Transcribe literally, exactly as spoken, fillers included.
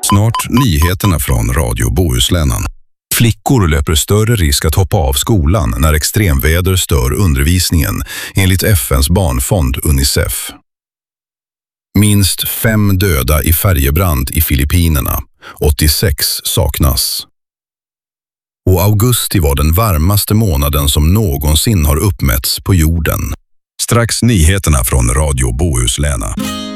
Snart nyheterna från Radio Bohuslän. Flickor löper större risk att hoppa av skolan när extremväder stör undervisningen, enligt F N:s barnfond Unicef. Minst fem döda i färjebrand i Filippinerna. åttiosex saknas. Och augusti var den varmaste månaden som någonsin har uppmätts på jorden. Strax nyheterna från Radio Bohuslän.